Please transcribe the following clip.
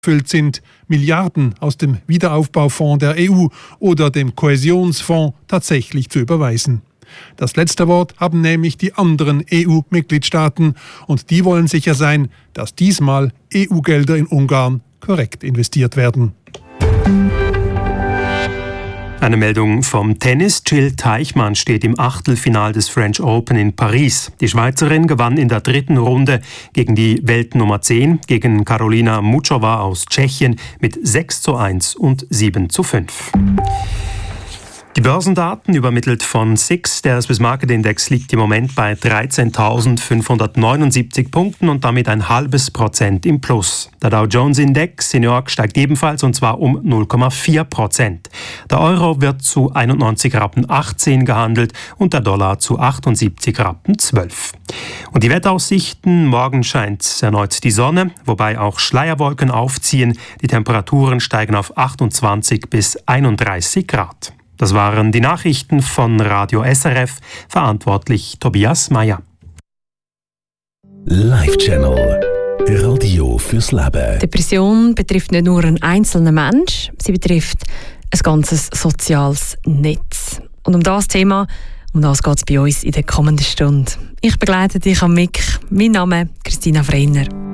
erfüllt sind, Milliarden aus dem Wiederaufbaufonds der EU oder dem Kohäsionsfonds tatsächlich zu überweisen. Das letzte Wort haben nämlich die anderen EU-Mitgliedstaaten und die wollen sicher sein, dass diesmal EU-Gelder in Ungarn korrekt investiert werden. Eine Meldung vom Tennis. Jill Teichmann steht im Achtelfinal des French Open in Paris. Die Schweizerin gewann in der dritten Runde gegen die Weltnummer 10, gegen Karolina Muchova aus Tschechien mit 6:1 und 7:5. Die Börsendaten übermittelt von SIX. Der Swiss Market Index liegt im Moment bei 13.579 Punkten und damit 0,5% im Plus. Der Dow Jones Index in New York steigt ebenfalls und zwar um 0,4%. Der Euro wird zu 91,18 Rappen gehandelt und der Dollar zu 78,12 Rappen. Und die Wetteraussichten: Morgen scheint erneut die Sonne, wobei auch Schleierwolken aufziehen. Die Temperaturen steigen auf 28 bis 31 Grad. Das waren die Nachrichten von Radio SRF, verantwortlich Tobias Meyer. Live Channel. Radio fürs Leben. Depression betrifft nicht nur einen einzelnen Menschen, sie betrifft ein ganzes soziales Netz. Und um das Thema, geht es bei uns in der kommenden Stunde. Ich begleite dich am Mic. Mein Name ist Christina Freiner.